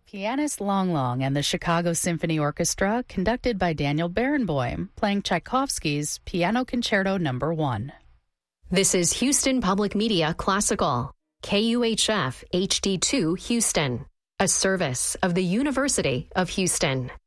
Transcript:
Pianist Long Long and the Chicago Symphony Orchestra, conducted by Daniel Barenboim, playing Tchaikovsky's Piano Concerto No. 1. This is Houston Public Media Classical, KUHF HD2 Houston, a service of the University of Houston.